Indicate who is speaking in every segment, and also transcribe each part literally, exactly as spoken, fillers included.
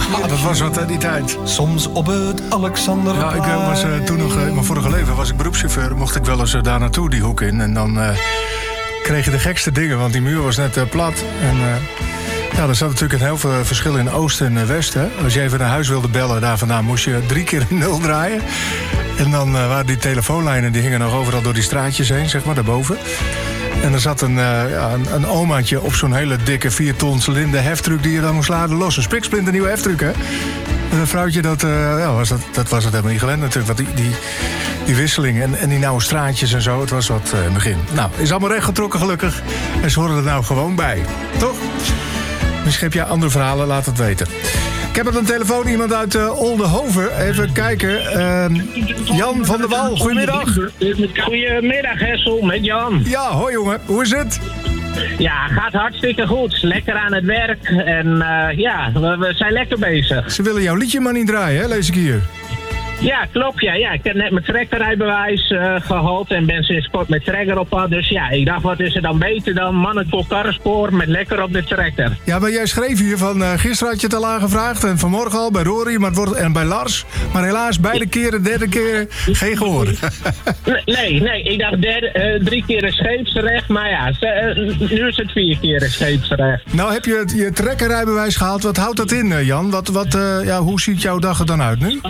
Speaker 1: Ja, dat was wat, hè, die tijd.
Speaker 2: Soms op het Alexander.
Speaker 1: Ja, ik uh, was uh, toen nog, uh, in mijn vorige leven was ik beroepschauffeur. Mocht ik wel eens uh, daar naartoe, die hoek in. En dan uh, kreeg je de gekste dingen, want die muur was net uh, plat. En uh, ja, er zat natuurlijk een heel veel verschil in oost en uh, west. Hè. Als je even naar huis wilde bellen, daar vandaan moest je drie keer een nul draaien. En dan uh, waren die telefoonlijnen, die hingen nog overal door die straatjes heen, zeg maar, daarboven. En er zat een, uh, ja, een, een omaatje op zo'n hele dikke vier tons linde heftruck die je dan moest laden los. Een spiksplinter nieuwe heftruck, hè? En een vrouwtje, dat, uh, ja, was dat, dat was het helemaal niet gewend natuurlijk. Want die, die, die wisseling en, en die nauwe straatjes en zo, het was wat uh, in het begin. Nou, is allemaal rechtgetrokken gelukkig. En ze horen er nou gewoon bij. Toch? Misschien heb jij andere verhalen, laat het weten. Ik heb op een telefoon iemand uit uh, Oldenhoven. Even kijken. Uh, Jan van der Wal, goedemiddag.
Speaker 3: Goedemiddag, Hessel, met Jan.
Speaker 1: Ja, hoi jongen. Hoe is het?
Speaker 3: Ja, gaat hartstikke goed. Lekker aan het werk. En uh, ja, we, we zijn lekker bezig.
Speaker 1: Ze willen jouw liedje maar niet draaien, hè? Lees ik hier.
Speaker 3: Ja, klopt. Ja. Ja, ik heb net mijn trekkerrijbewijs uh, gehaald en ben sinds kort met trekker op pad. Dus ja, ik dacht, wat is er dan beter dan mannen voor karrenspoor met lekker op de trekker.
Speaker 1: Ja, maar jij schreef hier van, uh, gisteren had je het al aangevraagd en vanmorgen al bij Rory maar het wordt, en bij Lars. Maar helaas, beide keren, derde keer, geen gehoor.
Speaker 3: nee, nee, ik dacht derde, uh, drie keer scheepsrecht, maar ja, uh, nu is het vier keer scheepsrecht.
Speaker 1: Nou, heb je het, je trekkerrijbewijs gehaald. Wat houdt dat in, uh, Jan? Wat, wat, uh, ja, hoe ziet jouw dag er dan uit nu?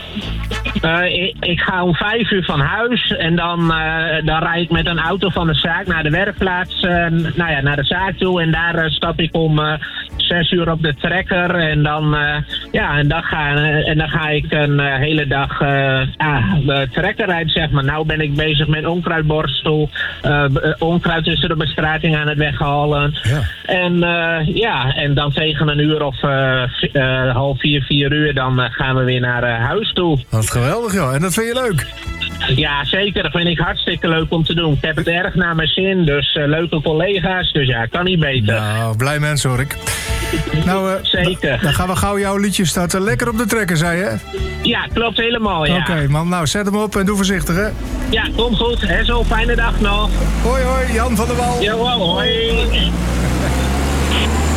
Speaker 3: Uh, ik, ik ga om vijf uur van huis en dan, uh, dan rijd ik met een auto van de zaak naar de werkplaats, uh, nou ja, naar de zaak toe. En daar uh, stap ik om uh, zes uur op de trekker en dan, uh, ja, en dan, ga, uh, en dan ga ik een uh, hele dag uh, ah, de trekker rijden, zeg maar. Nou ben ik bezig met onkruidborstel, uh, onkruid tussen de bestrating aan het weghalen. Ja. En uh, ja, en dan tegen een uur of uh, uh, half vier, vier uur, dan uh, gaan we weer naar uh, huis toe.
Speaker 1: Wat geweldig, joh. En dat vind je leuk?
Speaker 3: Ja, zeker. Dat vind ik hartstikke leuk om te doen. Ik heb het erg naar mijn zin, dus uh, leuke collega's. Dus ja, kan niet beter.
Speaker 1: Nou, blij mens hoor ik. Nou, uh,
Speaker 3: zeker.
Speaker 1: Dan gaan we gauw jouw liedje starten. Lekker op de trekker, zei je?
Speaker 3: Ja, klopt helemaal, ja.
Speaker 1: Oké, okay, man. Nou, zet hem op en doe voorzichtig, hè?
Speaker 3: Ja, kom goed. Hè, zo fijne dag nog.
Speaker 1: Hoi, hoi. Jan van der Wal.
Speaker 3: Ja, hoi.